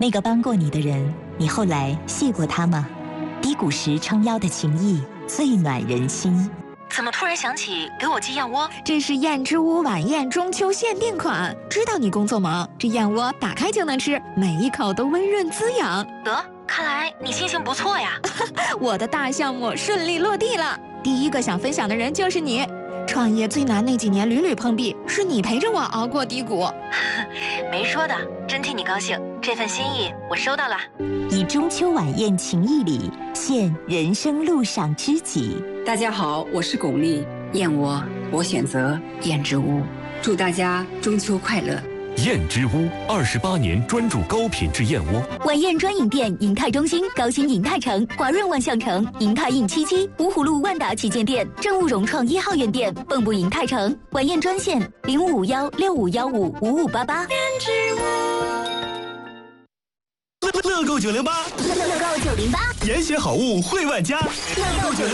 那个帮过你的人，你后来谢过他吗？低谷时撑腰的情谊最暖人心。 怎么突然想起给我寄燕窝？ 这是燕之屋晚宴中秋限定款，知道你工作忙，这燕窝打开就能吃，每一口都温润滋养。 得，看来你心情不错呀。 我的大项目顺利落地了，第一个想分享的人就是你。创业最难那几年屡屡碰壁，是你陪着我熬过低谷。 没说的，真替你高兴，这份心意我收到了。 以中秋晚宴情谊礼献人生路上知己。 大家好，我是巩俐，燕窝我选择燕之屋，祝大家中秋快乐。 燕之屋28年专注高品质燕窝。 晚宴专营店：银泰中心、高新银泰城、华润万象城、银泰印77、芜湖路万达旗舰店、正务融创1号院店、蚌埠银泰城。晚宴专线0551655588。 燕之屋。乐购908， 乐购908， 严选好物惠万家。乐购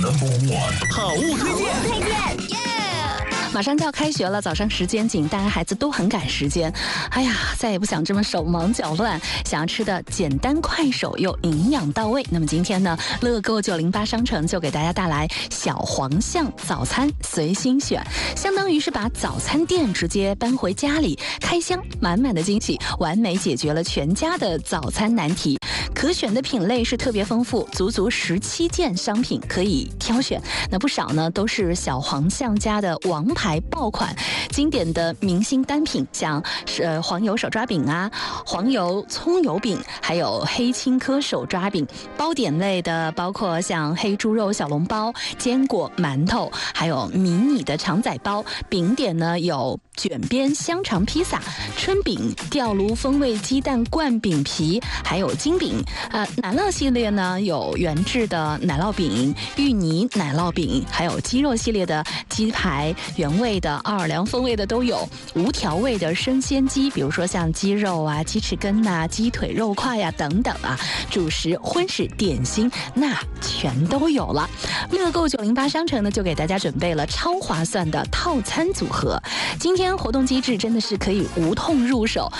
908，好物推荐。 马上就要开学了，早上时间紧，大家孩子都很赶时间。哎呀，再也不想这么手忙脚乱，想要吃的简单快手又营养到位。那么今天呢，乐购908商城就给大家带来小黄象早餐随心选，相当于是把早餐店直接搬回家里，开箱满满的惊喜，完美解决了全家的早餐难题。可选的品类是特别丰富，足足17件商品可以挑选。那不少呢都是小黄象家的王牌爆款，经典的明星单品，像是黄油手抓饼啊、黄油葱油饼，还有黑青稞手抓饼。包点类的包括像黑猪肉小笼包、坚果馒头，还有迷你的肠仔包。饼点呢有卷边香肠披萨、春饼、吊炉风味鸡蛋灌饼皮，还有金饼。奶酪系列呢有原制的奶酪饼、芋泥奶酪饼，还有鸡肉系列的鸡排，原味的、奥尔良风味的都有，无调味的生鲜鸡，比如说像鸡肉啊、鸡翅根啊、鸡腿肉块呀等等啊，主食、荤食、点心那全都有了。乐购908商城呢就给大家准备了超划算的套餐组合，今天活动机制真的是可以无痛入手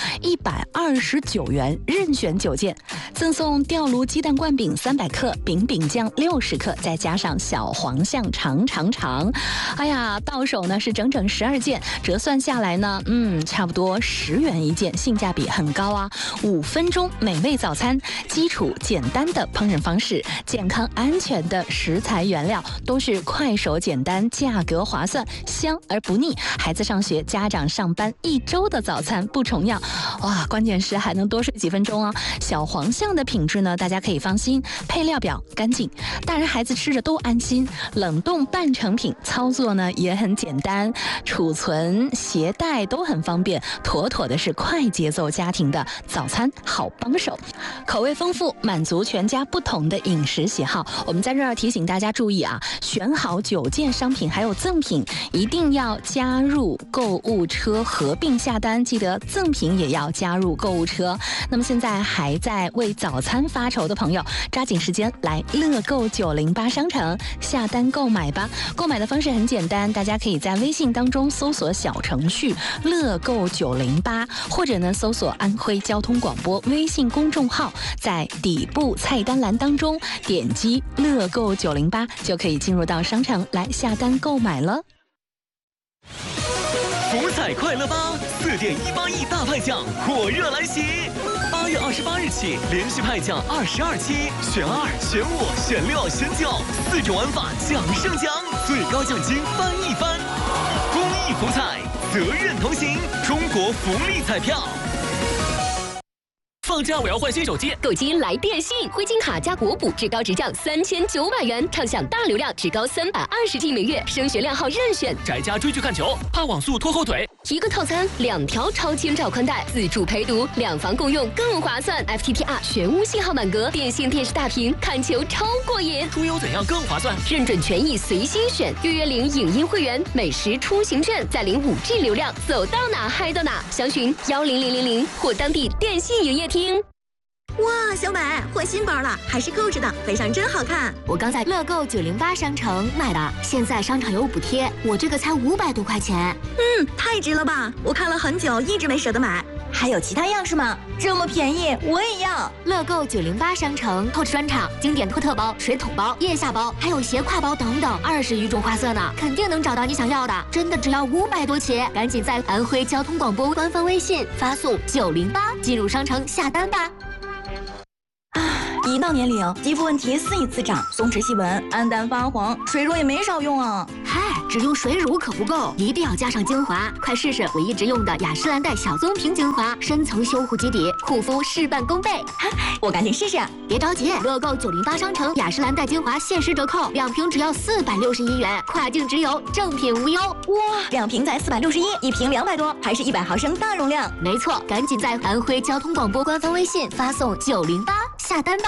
，129元任选9件，赠送吊炉鸡蛋灌饼300克、饼饼酱60克，再加上小黄象长。哎呀，到手呢是整整12件，折算下来呢，差不多10元一件，性价比很高啊！5分钟美味早餐，基础简单的烹饪方式，健康安全的食材原料，都是快手简单，价格划算，香而不腻。孩子上学，家长上班，1周的早餐不重样。哇，关键是还能多睡几分钟啊！小黄象的品质呢，大家可以放心，配料表干净，大人孩子吃着都安心。冷冻半成品，操作呢也很简单，储存携带都很方便，妥妥的是快节奏家庭的早餐好帮手。口味丰富，满足全家不同的饮食喜好。我们在这儿提醒大家注意啊，选好9件商品还有赠品，一定要加入购物车合并下单，记得赠品也要加入购物车。那么现在还在为早餐发愁的朋友，抓紧时间来乐购908商城下单购买吧。购买的方式很简单，大家可以在微信当中搜索小程序乐购908，或者呢搜索安徽交通广播微信公众号，在底部菜单栏当中点击乐购908，就可以进入到商城来下单购买了。 福彩快乐吧，4.18亿大派奖火热来袭！8月28日起，连续派奖22期，选2、选5、选6、选9，4种玩法奖胜奖，最高奖金翻一番。公益福彩，责任同行，中国福利彩票。 放假我要换新手机， 购机来电信，灰金卡加国补至高直降3900元，畅享大流量至高320G 每月，升学靓号任选。 宅家追剧看球，怕网速拖后腿。 一个套餐2条超千兆宽带，自助陪读，2房共用更划算。FTTR 全屋信号满格，电信电视大屏，看球超过瘾。 出游怎样更划算？ 认准权益随心选，月领影音会员，美食出行券，再领5G 流量，走到哪嗨到哪。详询10000或当地电信营业厅。 哇，小美换新包了，还是购置的，背上真好看。 我刚在乐购908商城买的，现在商场有补贴，我这个才500多块钱。 太值了吧！我看了很久，一直没舍得买。 还有其他样式吗？这么便宜，我也要！ 乐购908商城 Coach 专场经典托特包、水桶包、腋下包，还有斜挎包等等20余种花色呢，肯定能找到你想要的。真的只要500多起，赶紧在安徽交通广播官方微信发送908进入商城下单吧。 一到年龄，肌肤问题肆意滋长，松弛细纹、暗淡发黄，水乳也没少用啊。 嗨，只用水乳可不够，一定要加上精华。快试试我一直用的雅诗兰黛小棕瓶精华，深层修护基底，护肤事半功倍。 我赶紧试试。 别着急，乐购908商城雅诗兰黛精华限时折扣，2瓶只要461元，跨境直邮，正品无忧。 哇，2瓶才461，一瓶200多，还是100毫升大容量。 没错，赶紧在安徽交通广播官方微信发送908下单吧。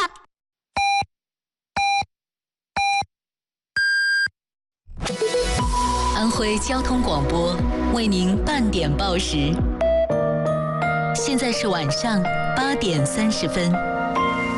安徽交通广播为您半点报时，现在是晚上8点30分。